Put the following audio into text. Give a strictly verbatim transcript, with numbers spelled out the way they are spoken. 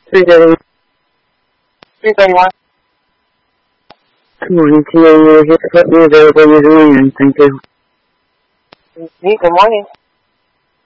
three thirty-one. three thirty-one. Good morning, T A. You're here to put me available user in. Thank you. Good morning.